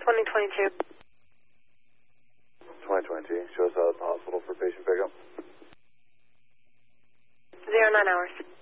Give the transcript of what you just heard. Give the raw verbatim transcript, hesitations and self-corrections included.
twenty twenty-two. twenty twenty-two. Show us out at the hospital for patient pickup. Zero nine hours.